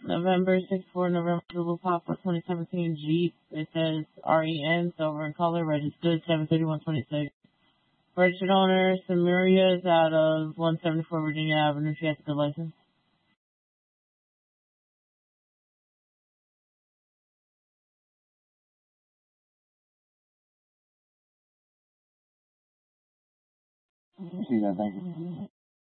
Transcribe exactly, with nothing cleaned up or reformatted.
November six four, November Zulu Papa twenty seventeen Jeep. It says R E N, silver in color, registered seven thirty-one twenty-six. Registered owner, Samaria is out of one seventy-four Virginia Avenue. She has a good license. Yeah, thank you.